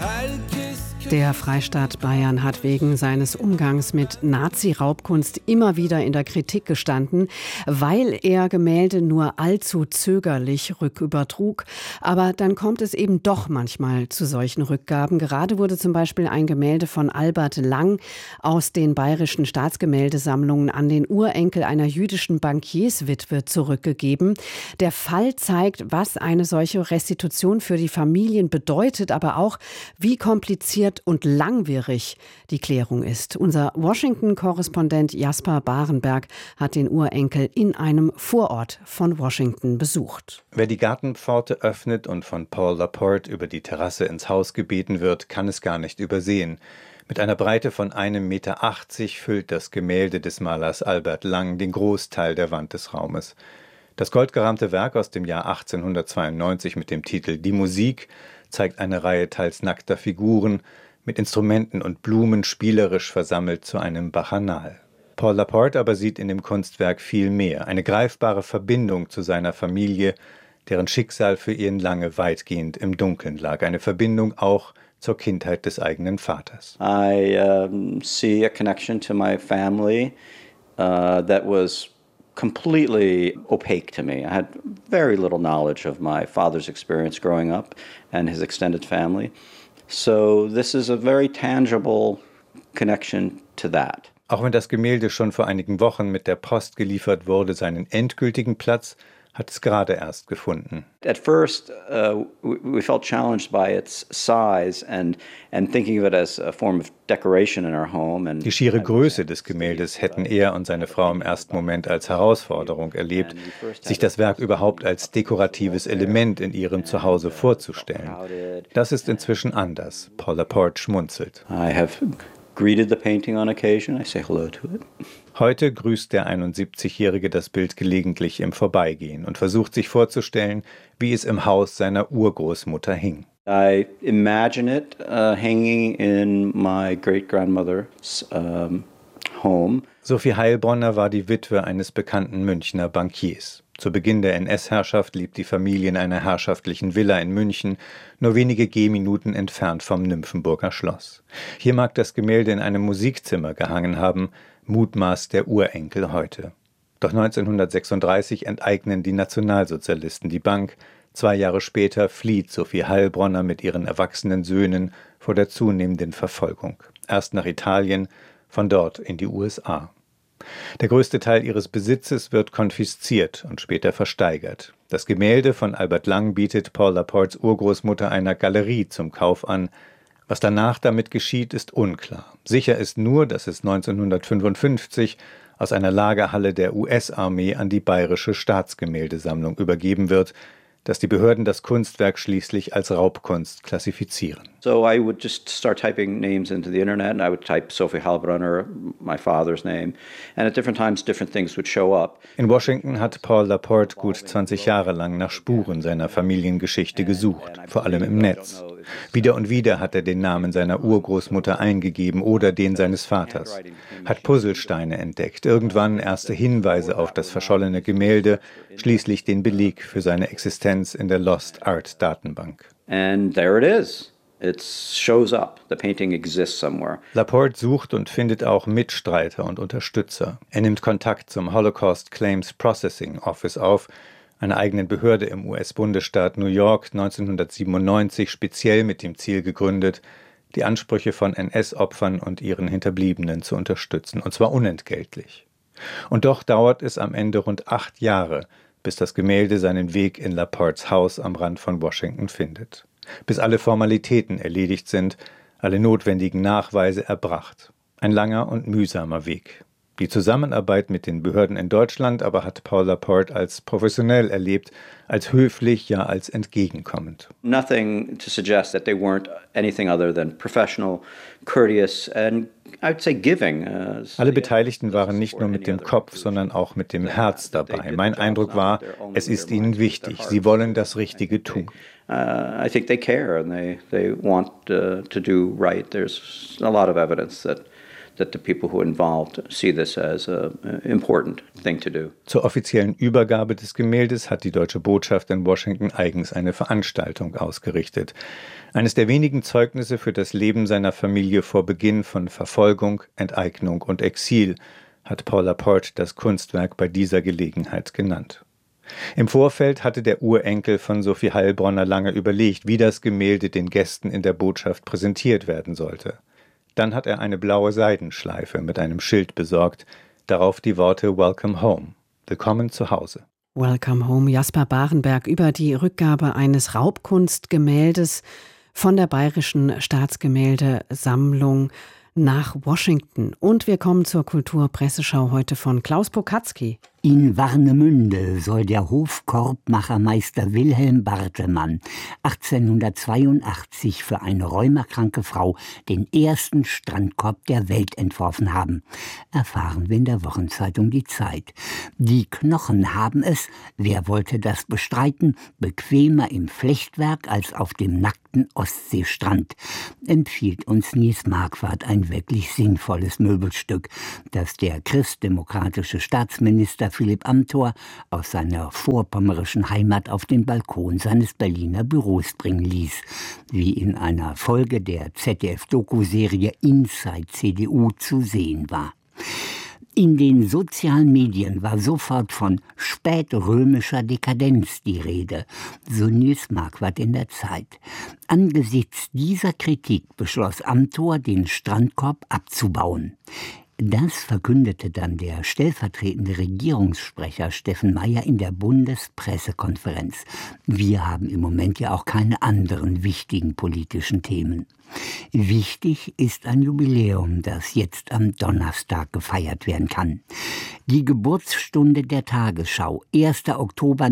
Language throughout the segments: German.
Der Freistaat Bayern hat wegen seines Umgangs mit Nazi-Raubkunst immer wieder in der Kritik gestanden, weil er Gemälde nur allzu zögerlich rückübertrug. Aber dann kommt es eben doch manchmal zu solchen Rückgaben. Gerade wurde zum Beispiel ein Gemälde von Albert Lang aus den bayerischen Staatsgemäldesammlungen an den Urenkel einer jüdischen Bankierswitwe zurückgegeben. Der Fall zeigt, was eine solche Restitution für die Familien bedeutet, aber auch, wie kompliziert und langwierig die Klärung ist. Unser Washington-Korrespondent Jasper Barenberg hat den Urenkel in einem Vorort von Washington besucht. Wer die Gartenpforte öffnet und von Paul Laporte über die Terrasse ins Haus gebeten wird, kann es gar nicht übersehen. Mit einer Breite von 1,80 Meter füllt das Gemälde des Malers Albert Lang den Großteil der Wand des Raumes. Das goldgerahmte Werk aus dem Jahr 1892 mit dem Titel »Die Musik« zeigt eine Reihe teils nackter Figuren, mit Instrumenten und Blumen spielerisch versammelt zu einem Bacchanal. Paul Laporte aber sieht in dem Kunstwerk viel mehr, eine greifbare Verbindung zu seiner Familie, deren Schicksal für ihn lange weitgehend im Dunkeln lag, eine Verbindung auch zur Kindheit des eigenen Vaters. I see a connection to my family that was completely opaque to me. I had very little knowledge of my father's experience growing up and his extended family. So this is a very tangible connection to that. Auch wenn das Gemälde schon vor einigen Wochen mit der Post geliefert wurde, seinen endgültigen Platz hat es gerade erst gefunden. At first, we felt challenged by its size and thinking of it as a form of decoration in our home. Die schiere Größe des Gemäldes hätten er und seine Frau im ersten Moment als Herausforderung erlebt, sich das Werk überhaupt als dekoratives Element in ihrem Zuhause vorzustellen. Das ist inzwischen anders. Paul Laporte schmunzelt. I have greeted the painting on occasion. I say hello to it. Heute grüßt der 71-Jährige das Bild gelegentlich im Vorbeigehen und versucht sich vorzustellen, wie es im Haus seiner Urgroßmutter hing. I imagine it hanging in my great-grandmother's home. Sophie Heilbronner war die Witwe eines bekannten Münchner Bankiers. Zu Beginn der NS-Herrschaft lebt die Familie in einer herrschaftlichen Villa in München, nur wenige Gehminuten entfernt vom Nymphenburger Schloss. Hier mag das Gemälde in einem Musikzimmer gehangen haben, mutmaßt der Urenkel heute. Doch 1936 enteignen die Nationalsozialisten die Bank. 2 Jahre später flieht Sophie Heilbronner mit ihren erwachsenen Söhnen vor der zunehmenden Verfolgung. Erst nach Italien, von dort in die USA. Der größte Teil ihres Besitzes wird konfisziert und später versteigert. Das Gemälde von Albert Lang bietet Paul Laportes Urgroßmutter einer Galerie zum Kauf an. Was danach damit geschieht, ist unklar. Sicher ist nur, dass es 1955 aus einer Lagerhalle der US-Armee an die Bayerische Staatsgemäldesammlung übergeben wird, dass die Behörden das Kunstwerk schließlich als Raubkunst klassifizieren. So I would just start typing names into the internet and I would type Sophie Heilbronner, my father's name, and at different times different things would show up. In Washington hat Paul Laporte gut 20 Jahre lang nach Spuren seiner Familiengeschichte gesucht, vor allem im Netz. Wieder und wieder hat er den Namen seiner Urgroßmutter eingegeben oder den seines Vaters, hat Puzzlesteine entdeckt, irgendwann erste Hinweise auf das verschollene Gemälde, schließlich den Beleg für seine Existenz in der Lost Art Datenbank. And there it is. It shows up. The painting exists somewhere. Laporte sucht und findet auch Mitstreiter und Unterstützer. Er nimmt Kontakt zum Holocaust Claims Processing Office auf, einer eigenen Behörde im US-Bundesstaat New York, 1997 speziell mit dem Ziel gegründet, die Ansprüche von NS-Opfern und ihren Hinterbliebenen zu unterstützen, und zwar unentgeltlich. Und doch dauert es am Ende rund 8 Jahre, bis das Gemälde seinen Weg in Laportes Haus am Rand von Washington findet. Bis alle Formalitäten erledigt sind, alle notwendigen Nachweise erbracht. Ein langer und mühsamer Weg. Die Zusammenarbeit mit den Behörden in Deutschland aber hat Paul Laporte als professionell erlebt, als höflich, ja als entgegenkommend. Nothing to suggest that they weren't anything other than professional, courteous and I would say giving. Alle Beteiligten waren nicht nur mit dem Kopf, sondern auch mit dem Herz dabei. Mein Eindruck war, es ist ihnen wichtig, sie wollen das Richtige tun. I think they care and they want to do right. There's a lot of evidence that that the people who are involved see this as an important thing to do. Zur offiziellen Übergabe des Gemäldes hat die deutsche Botschaft in Washington eigens eine Veranstaltung ausgerichtet. Eines der wenigen Zeugnisse für das Leben seiner Familie vor Beginn von Verfolgung, Enteignung und Exil, hat Paula Port das Kunstwerk bei dieser Gelegenheit genannt. Im Vorfeld hatte der Urenkel von Sophie Heilbronner lange überlegt, wie das Gemälde den Gästen in der Botschaft präsentiert werden sollte. Dann hat er eine blaue Seidenschleife mit einem Schild besorgt, darauf die Worte Welcome Home, willkommen zu Hause. Welcome Home, Jasper Barenberg über die Rückgabe eines Raubkunstgemäldes von der Bayerischen Staatsgemäldesammlung nach Washington. Und wir kommen zur Kulturpresseschau heute von Klaus Pokatzky. In Warnemünde soll der Hofkorbmachermeister Wilhelm Bartelmann 1882 für eine rheumakranke Frau den ersten Strandkorb der Welt entworfen haben. Erfahren wir in der Wochenzeitung Die Zeit. Die Knochen haben es, wer wollte das bestreiten, bequemer im Flechtwerk als auf dem nackten Ostseestrand. Empfiehlt uns Nies Marquardt ein wirklich sinnvolles Möbelstück, das der christdemokratische Staatsminister Philipp Amthor aus seiner vorpommerischen Heimat auf den Balkon seines Berliner Büros bringen ließ, wie in einer Folge der ZDF-Doku-Serie Inside CDU zu sehen war. In den sozialen Medien war sofort von spätrömischer Dekadenz die Rede, so Nies Marquardt in der Zeit. Angesichts dieser Kritik beschloss Amthor, den Strandkorb abzubauen. Das verkündete dann der stellvertretende Regierungssprecher Steffen Meyer in der Bundespressekonferenz. Wir haben im Moment ja auch keine anderen wichtigen politischen Themen. Wichtig ist ein Jubiläum, das jetzt am Donnerstag gefeiert werden kann. Die Geburtsstunde der Tagesschau, 1. Oktober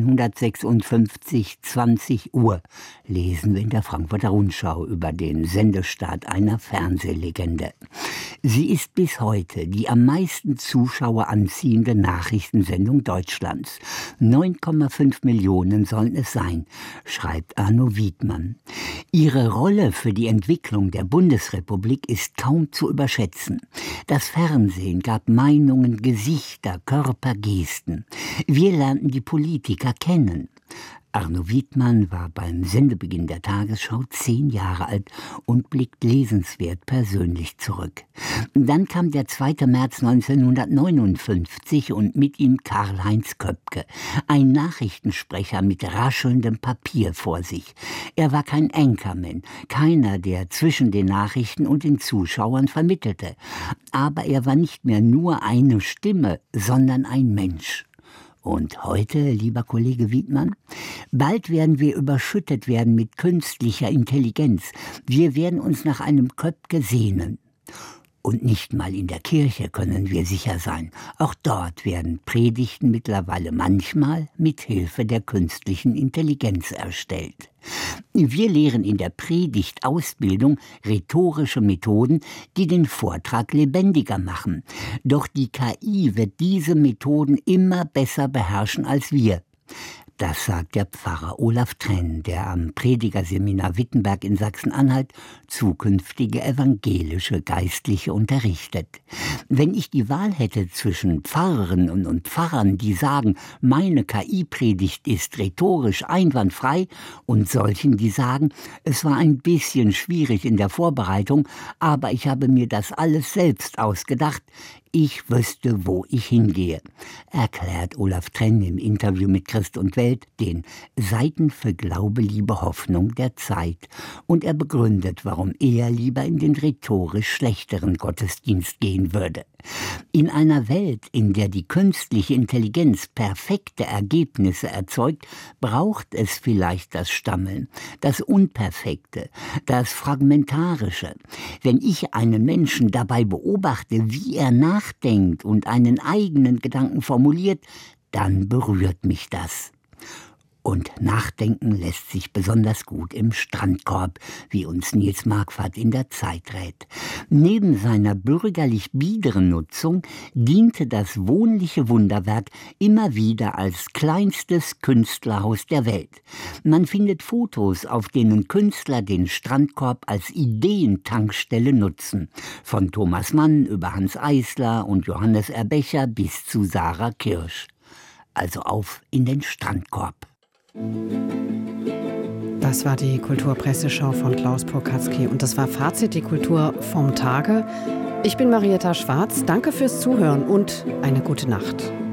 1956, 20 Uhr, lesen wir in der Frankfurter Rundschau über den Sendestart einer Fernsehlegende. Sie ist bis heute die am meisten Zuschauer anziehende Nachrichtensendung Deutschlands. 9,5 Millionen sollen es sein, schreibt Arno Wiedmann. Ihre Rolle für die Entwicklung der Bundesrepublik ist kaum zu überschätzen. Das Fernsehen gab Meinungen, Gesichter, Körper, Gesten. Wir lernten die Politiker kennen. Arno Wiedmann war beim Sendebeginn der Tagesschau 10 Jahre alt und blickt lesenswert persönlich zurück. Dann kam der 2. März 1959 und mit ihm Karl-Heinz Köpke, ein Nachrichtensprecher mit raschelndem Papier vor sich. Er war kein Anchorman, keiner, der zwischen den Nachrichten und den Zuschauern vermittelte. Aber er war nicht mehr nur eine Stimme, sondern ein Mensch. Und heute, lieber Kollege Wiedmann, bald werden wir überschüttet werden mit künstlicher Intelligenz. Wir werden uns nach einem Köpke sehnen. Und nicht mal in der Kirche können wir sicher sein. Auch dort werden Predigten mittlerweile manchmal mit Hilfe der künstlichen Intelligenz erstellt. Wir lehren in der Predigtausbildung rhetorische Methoden, die den Vortrag lebendiger machen. Doch die KI wird diese Methoden immer besser beherrschen als wir. Das sagt der Pfarrer Olaf Trenn, der am Predigerseminar Wittenberg in Sachsen-Anhalt zukünftige evangelische Geistliche unterrichtet. Wenn ich die Wahl hätte zwischen Pfarrerinnen und Pfarrern, die sagen, meine KI-Predigt ist rhetorisch einwandfrei, und solchen, die sagen, es war ein bisschen schwierig in der Vorbereitung, aber ich habe mir das alles selbst ausgedacht, ich wüsste, wo ich hingehe, erklärt Olaf Trenn im Interview mit Christ und Welt den Seiten für Glaube, Liebe, Hoffnung der Zeit. Und er begründet, warum er lieber in den rhetorisch schlechteren Gottesdienst gehen würde. In einer Welt, in der die künstliche Intelligenz perfekte Ergebnisse erzeugt, braucht es vielleicht das Stammeln, das Unperfekte, das Fragmentarische. Wenn ich einen Menschen dabei beobachte, wie er nachdenkt und einen eigenen Gedanken formuliert, dann berührt mich das. Und nachdenken lässt sich besonders gut im Strandkorb, wie uns Nils Marquardt in der Zeit rät. Neben seiner bürgerlich biederen Nutzung diente das wohnliche Wunderwerk immer wieder als kleinstes Künstlerhaus der Welt. Man findet Fotos, auf denen Künstler den Strandkorb als Ideentankstelle nutzen. Von Thomas Mann über Hans Eisler und Johannes Erbecher bis zu Sarah Kirsch. Also auf in den Strandkorb. Das war die Kulturpresseschau von Klaus Pokatzky und das war Fazit die Kultur vom Tage. Ich bin Marietta Schwarz, danke fürs Zuhören und eine gute Nacht.